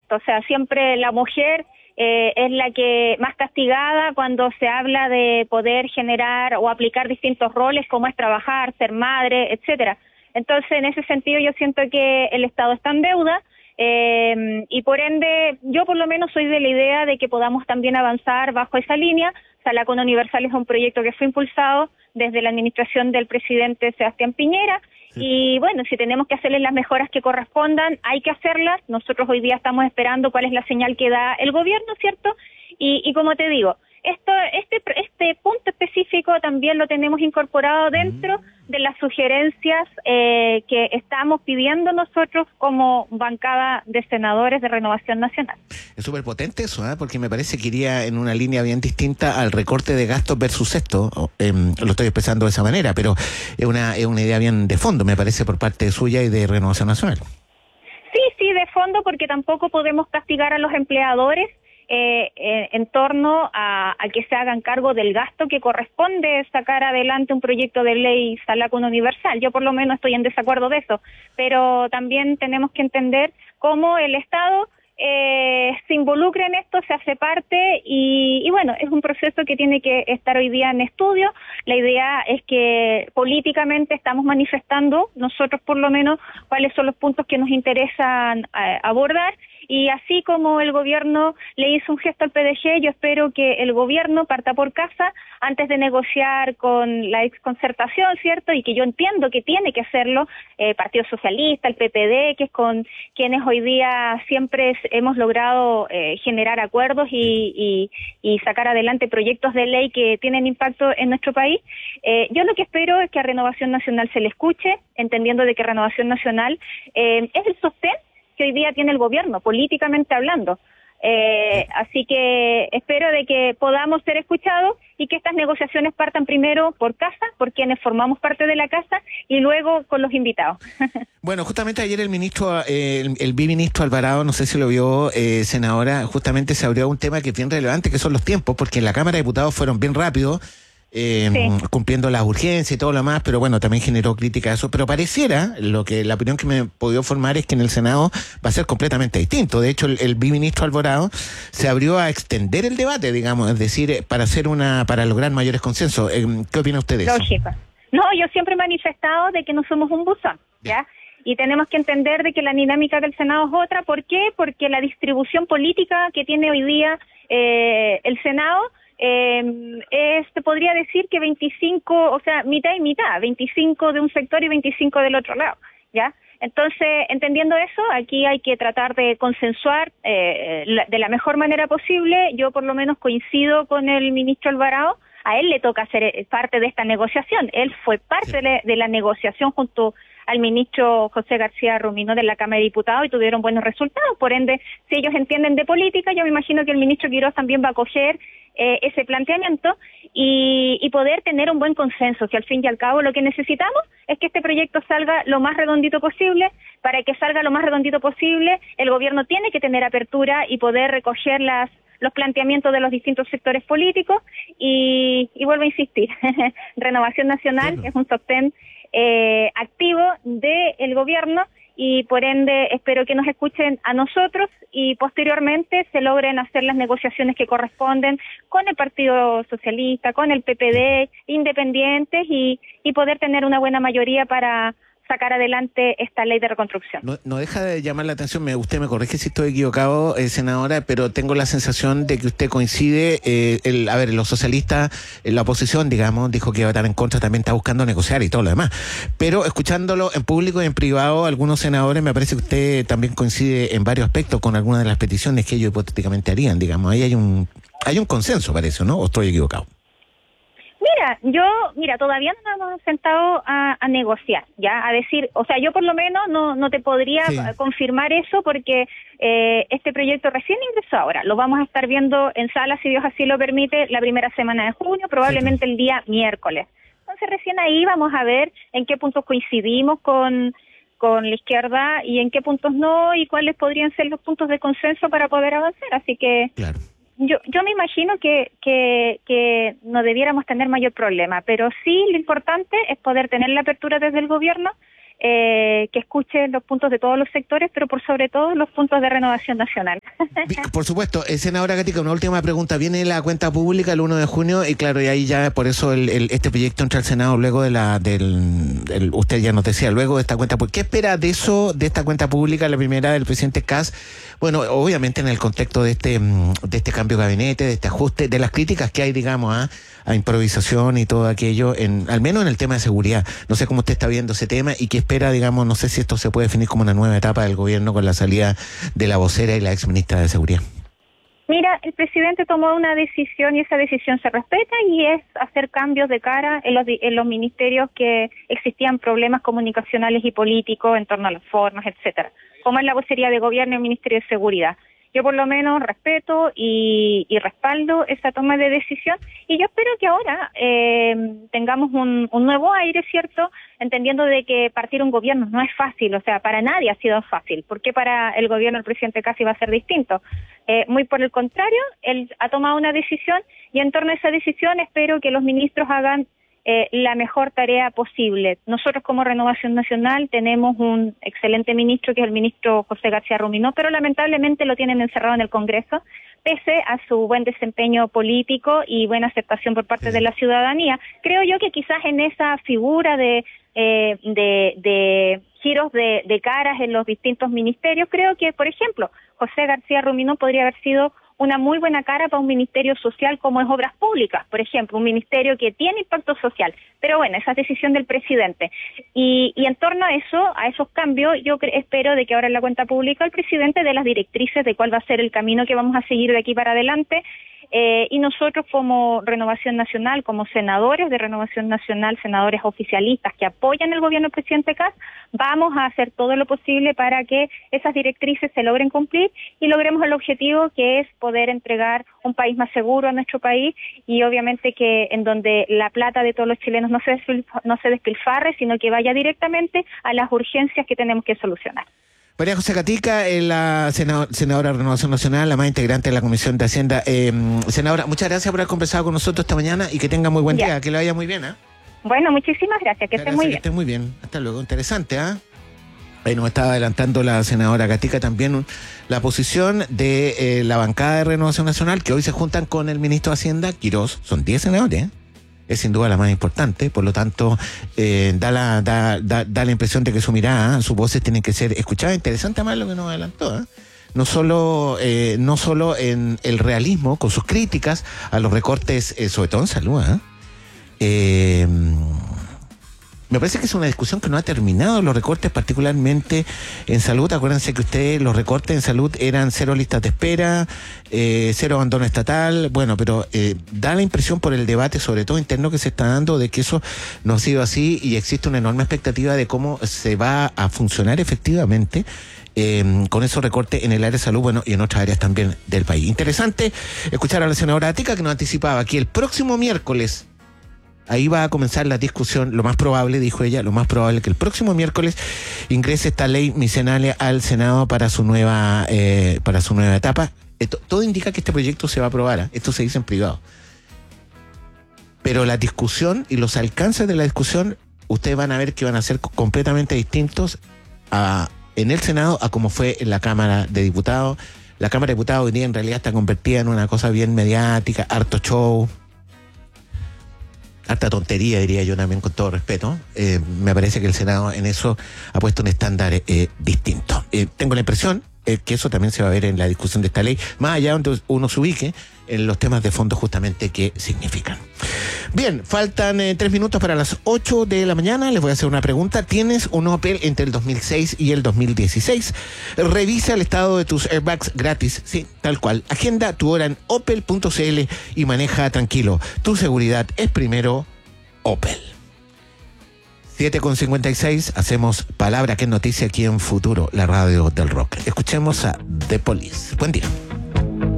esto, o sea, siempre la mujer es la que más castigada cuando se habla de poder generar o aplicar distintos roles como es trabajar, ser madre, etcétera. Entonces, en ese sentido, yo siento que el Estado está en deuda y por ende, yo por lo menos soy de la idea de que podamos también avanzar bajo esa línea. Salacona Universal es un proyecto que fue impulsado desde la administración del presidente Sebastián Piñera. Sí. Y bueno, si tenemos que hacerles las mejoras que correspondan, hay que hacerlas. Nosotros hoy día estamos esperando cuál es la señal que da el gobierno, ¿cierto? Y como te digo, este punto específico también lo tenemos incorporado dentro de las sugerencias que estamos pidiendo nosotros como bancada de senadores de Renovación Nacional. Es súper potente eso, porque me parece que iría en una línea bien distinta al recorte de gastos versus esto. Lo estoy expresando de esa manera, pero es una idea bien de fondo, me parece, por parte suya y de Renovación Nacional. Sí, de fondo, porque tampoco podemos castigar a los empleadores en torno a que se hagan cargo del gasto que corresponde sacar adelante un proyecto de ley Salacona Universal. Yo por lo menos estoy en desacuerdo de eso, pero también tenemos que entender cómo el Estado se involucra en esto, se hace parte y bueno, es un proceso que tiene que estar hoy día en estudio. La idea es que políticamente estamos manifestando, nosotros por lo menos, cuáles son los puntos que nos interesan abordar. Y así como el gobierno le hizo un gesto al PDG, yo espero que el gobierno parta por casa antes de negociar con la exconcertación, ¿cierto? Y que yo entiendo que tiene que hacerlo, Partido Socialista, el PPD, que es con quienes hoy día siempre hemos logrado generar acuerdos y sacar adelante proyectos de ley que tienen impacto en nuestro país. Yo lo que espero es que a Renovación Nacional se le escuche, entendiendo de que Renovación Nacional es el sostén que hoy día tiene el gobierno, políticamente hablando. Así que espero de que podamos ser escuchados y que estas negociaciones partan primero por casa, por quienes formamos parte de la casa, y luego con los invitados. Bueno, justamente ayer el ministro, el biministro Alvarado, no sé si lo vio, senadora, justamente se abrió un tema que es bien relevante, que son los tiempos, porque en la Cámara de Diputados fueron bien rápidos, cumpliendo las urgencias y todo lo demás, pero bueno, también generó crítica a eso, pero pareciera, la opinión que me he podido formar es que en el Senado va a ser completamente distinto. De hecho, el biministro Alvarado se abrió a extender el debate, digamos, es decir, para lograr mayores consensos. ¿Qué opina usted de eso? Lógico. No, yo siempre he manifestado de que no somos un buzón, ¿ya? Y tenemos que entender de que la dinámica del Senado es otra. ¿Por qué? Porque la distribución política que tiene hoy día el Senado se podría decir que 25, o sea, mitad y mitad, 25 de un sector y 25 del otro lado, ¿ya? Entonces, entendiendo eso, aquí hay que tratar de consensuar de la mejor manera posible. Yo por lo menos coincido con el ministro Alvarado. A él le toca ser parte de esta negociación. Él fue parte de la negociación junto al ministro José García Rumino de la Cámara de Diputados y tuvieron buenos resultados. Por ende, si ellos entienden de política, yo me imagino que el ministro Quirós también va a acoger ese planteamiento y poder tener un buen consenso, que al fin y al cabo lo que necesitamos es que este proyecto salga lo más redondito posible. Para que salga lo más redondito posible, el gobierno tiene que tener apertura y poder recoger los planteamientos de los distintos sectores políticos y vuelvo a insistir, Renovación Nacional es un sostén activo del gobierno y por ende espero que nos escuchen a nosotros y posteriormente se logren hacer las negociaciones que corresponden con el Partido Socialista, con el PPD, independientes y poder tener una buena mayoría para sacar adelante esta ley de reconstrucción. No deja de llamar la atención, usted me corrige si estoy equivocado, senadora, pero tengo la sensación de que usted coincide, los socialistas, la oposición, digamos, dijo que iba a estar en contra, también está buscando negociar y todo lo demás, pero escuchándolo en público y en privado, algunos senadores, me parece que usted también coincide en varios aspectos con algunas de las peticiones que ellos hipotéticamente harían, digamos, ahí hay un consenso, parece, ¿no? ¿O estoy equivocado? Mira, todavía no nos hemos sentado a negociar, ya, a decir, o sea, yo por lo menos no te podría confirmar eso porque este proyecto recién ingresó ahora, lo vamos a estar viendo en sala, si Dios así lo permite, la primera semana de junio, probablemente el día miércoles. Entonces recién ahí vamos a ver en qué puntos coincidimos con la izquierda y en qué puntos no y cuáles podrían ser los puntos de consenso para poder avanzar, así que... Claro. Yo me imagino que no debiéramos tener mayor problema, pero sí lo importante es poder tener la apertura desde el gobierno que escuche los puntos de todos los sectores, pero por sobre todo los puntos de Renovación Nacional. Por supuesto. Senadora Gatica, una última pregunta. Viene la cuenta pública el 1 de junio y claro, y ahí ya por eso este proyecto entra al Senado luego de usted ya nos decía, luego de esta cuenta. ¿Qué espera de eso, de esta cuenta pública, la primera del presidente Kast? Bueno, obviamente en el contexto de este cambio de gabinete, de este ajuste, de las críticas que hay, digamos, a improvisación y todo aquello, al menos en el tema de seguridad. No sé cómo usted está viendo ese tema y qué espera, digamos, no sé si esto se puede definir como una nueva etapa del gobierno con la salida de la vocera y la exministra de Seguridad. Mira, el presidente tomó una decisión y esa decisión se respeta y es hacer cambios de cara en los ministerios que existían problemas comunicacionales y políticos en torno a las formas, etcétera, como es la vocería de gobierno y el Ministerio de Seguridad. Yo por lo menos respeto y respaldo esa toma de decisión y yo espero que ahora tengamos un nuevo aire, ¿cierto? Entendiendo de que partir un gobierno no es fácil, o sea, para nadie ha sido fácil. ¿Por qué para el gobierno del presidente Kast va a ser distinto? Muy por el contrario, él ha tomado una decisión y en torno a esa decisión espero que los ministros hagan la mejor tarea posible. Nosotros como Renovación Nacional tenemos un excelente ministro que es el ministro José García Ruminó, pero lamentablemente lo tienen encerrado en el Congreso, pese a su buen desempeño político y buena aceptación por parte de la ciudadanía. Creo yo que quizás en esa figura de giros de caras en los distintos ministerios, creo que, por ejemplo, José García Ruminó podría haber sido una muy buena cara para un ministerio social como es Obras Públicas, por ejemplo, un ministerio que tiene impacto social. Pero bueno, esa es decisión del presidente. Y en torno a eso, a esos cambios, yo espero de que ahora en la cuenta pública el presidente dé las directrices de cuál va a ser el camino que vamos a seguir de aquí para adelante. Y nosotros como Renovación Nacional, como senadores de Renovación Nacional, senadores oficialistas que apoyan el gobierno del presidente Kast, vamos a hacer todo lo posible para que esas directrices se logren cumplir y logremos el objetivo que es poder entregar un país más seguro a nuestro país y obviamente que en donde la plata de todos los chilenos no se despilfarre, sino que vaya directamente a las urgencias que tenemos que solucionar. María José Gatica, la senadora de Renovación Nacional, la más integrante de la Comisión de Hacienda. Senadora, muchas gracias por haber conversado con nosotros esta mañana y que tenga muy buen día, que le vaya muy bien. Bueno, muchísimas gracias, que esté muy bien. Que esté muy bien, hasta luego, interesante. Ahí nos estaba adelantando la senadora Gatica también la posición de la bancada de Renovación Nacional, que hoy se juntan con el ministro de Hacienda, Quirós, son 10 senadores, es sin duda la más importante, por lo tanto da la impresión de que su mirada, sus voces tienen que ser escuchadas. Interesante más lo que nos adelantó, no solo en el realismo, con sus críticas a los recortes, sobre todo en salud. Me parece que es una discusión que no ha terminado, los recortes particularmente en salud. Acuérdense que ustedes, los recortes en salud eran 0 listas de espera, 0 abandono estatal, bueno, pero da la impresión por el debate, sobre todo interno, que se está dando, de que eso no ha sido así y existe una enorme expectativa de cómo se va a funcionar efectivamente con esos recortes en el área de salud, bueno, y en otras áreas también del país. Interesante escuchar a la senadora Gatica, que nos anticipaba que el próximo miércoles ahí va a comenzar la discusión, lo más probable, dijo ella, lo más probable que el próximo miércoles ingrese esta ley miscelánea al Senado para su nueva etapa. Todo indica que este proyecto se va a aprobar, esto se dice en privado. Pero la discusión y los alcances de la discusión, ustedes van a ver que van a ser completamente distintos en el Senado a como fue en la Cámara de Diputados. La Cámara de Diputados hoy día en realidad está convertida en una cosa bien mediática, harto show, harta tontería, diría yo también, con todo respeto. Me parece que el Senado en eso ha puesto un estándar distinto. Tengo la impresión que eso también se va a ver en la discusión de esta ley, más allá donde uno se ubique en los temas de fondo justamente que significan. Bien, faltan 3 minutos para las 8 de la mañana. Les voy a hacer una pregunta. ¿Tienes un Opel entre el 2006 y el 2016? Revisa el estado de tus airbags gratis. Sí, tal cual. Agenda tu hora en opel.cl y maneja tranquilo. Tu seguridad es primero, Opel. 7:56, hacemos Palabra que es noticia aquí en Futuro, la radio del rock. Escuchemos a The Police. Buen día.